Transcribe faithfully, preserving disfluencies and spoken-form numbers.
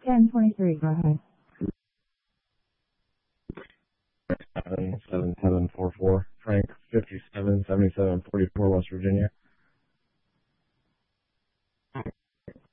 ten twenty-three, go ahead. seven seven seven four four, Frank fifty-seven seventy-seven forty-four, West Virginia.